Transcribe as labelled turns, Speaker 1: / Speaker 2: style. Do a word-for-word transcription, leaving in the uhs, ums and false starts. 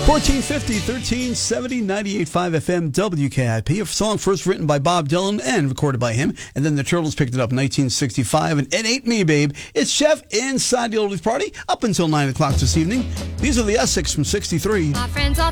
Speaker 1: fourteen fifty, thirteen seventy, ninety-eight point five F M, W K I P. A song first written by Bob Dylan and recorded by him. And then the Turtles picked it up in nineteen sixty-five. And It Ain't Me, Babe. It's Chef inside the Oldies Party up until nine o'clock this evening. These are the Essex from sixty-three.
Speaker 2: My friends all